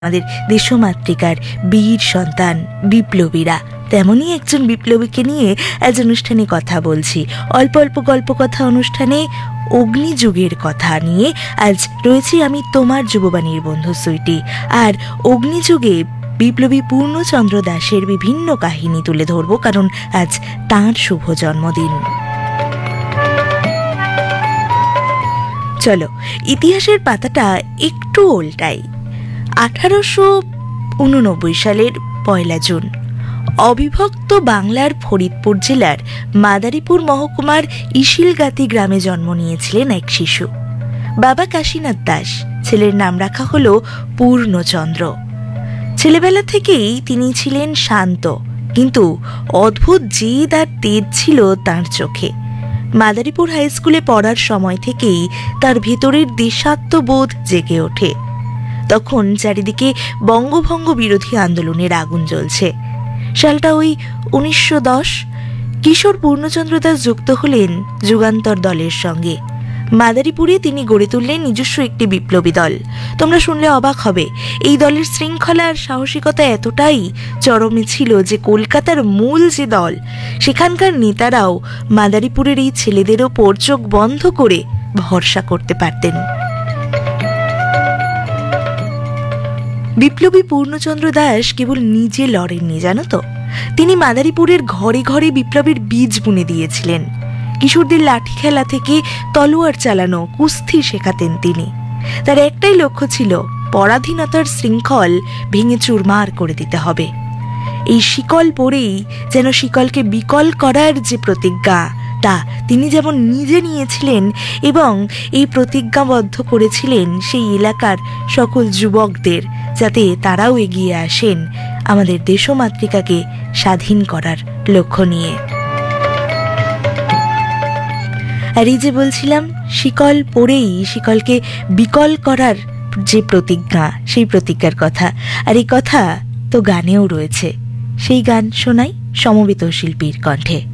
আমাদের দেশমাতৃকার বীর সন্তান বিপ্লবীরা। তেমনই একজন বিপ্লবীকে নিয়ে আজ অনুষ্ঠানে কথা বলছি। অল্প অল্প গল্প কথা অনুষ্ঠানে অগ্নিযুগের কথা নিয়ে আজ রয়েছি আমি, তোমার যুববাণীর বন্ধু সুইটি। আর অগ্নিযুগে বিপ্লবী পূর্ণচন্দ্র দাশের বিভিন্ন কাহিনী তুলে ধরব, কারণ আজ তাঁর শুভ জন্মদিন। চলো ইতিহাসের পাতাটা একটু উল্টাই। 1889 সালের 1 জুন অবিভক্ত বাংলার ফরিদপুর জেলার মাদারীপুর মহকুমার ইশিলগাতি গ্রামে জন্ম নিয়েছিলেন এক শিশু। বাবা কাশীনাথ দাস, ছেলের নাম রাখা হলো পূর্ণচন্দ্র। ছেলেবেলা থেকেই তিনি ছিলেন শান্ত, কিন্তু অদ্ভুত জেদ আর তেজ ছিল তাঁর চোখে। মাদারীপুর হাই স্কুলে পড়ার সময় থেকেই তার ভেতরের দেশাত্মবোধ জেগে ওঠে। তখন চারিদিকে বঙ্গভঙ্গ বিরোধী আন্দোলনের আগুন জ্বলছে। সালটা ওই 1910। কিশোর পূর্ণচন্দ্র দাস যুক্ত হলেন যুগান্তর দলের সঙ্গে। মাদারীপুরে তিনি গড়ে তুললেন নিজস্ব একটি বিপ্লবী দল। তোমরা শুনলে অবাক হবে, এই দলের শৃঙ্খলা আর সাহসিকতা এতটাই চরমে ছিল যে কলকাতার মূল যে দল, সেখানকার নেতারাও মাদারীপুরের এই ছেলেদের ওপর চোখ বন্ধ করে ভরসা করতে পারতেন। বিপ্লবী পূর্ণচন্দ্র দাস কেবল নিজে লড়েননি, জানো তো, তিনি মাদারীপুরের ঘরে ঘরে বিপ্লবীর বীজ বুনে দিয়েছিলেন। কিশোরদের লাঠি খেলা থেকে তলোয়ার চালানো, কুস্তি শেখাতেন তিনি। তার একটাই লক্ষ্য ছিল, পরাধীনতার শৃঙ্খল ভেঙে চুরমার করে দিতে হবে। এই শিকল পরেই যেন শিকলকে বিকল করার যে প্রতিজ্ঞা, তা তিনি যেমন নিজে নিয়েছিলেন এবং এই প্রতিজ্ঞাবদ্ধ করেছিলেন সেই এলাকার সকল যুবকদের, যাতে তারাও এগিয়ে আসেন আমাদের দেশমাতৃকাকে স্বাধীন করার লক্ষ্য নিয়ে। আর এই যে বলছিলাম, শিকল পরেই শিকলকে বিকল করার যে প্রতিজ্ঞা, সেই প্রতিজ্ঞার কথা। আর এই কথা তো গানেও রয়েছে। সেই গান শোনাই সমবেত শিল্পীর কণ্ঠে।